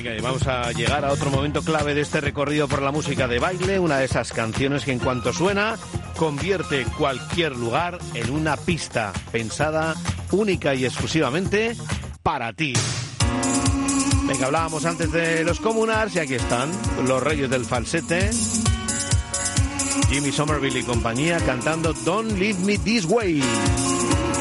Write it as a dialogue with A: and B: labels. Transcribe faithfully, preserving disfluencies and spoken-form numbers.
A: Venga, y vamos a llegar a otro momento clave de este recorrido por la música de baile, una de esas canciones que en cuanto suena convierte cualquier lugar en una pista pensada única y exclusivamente para ti. Venga, hablábamos antes de los Communards y aquí están los reyes del falsete, Jimmy Somerville y compañía, cantando Don't Leave Me This Way.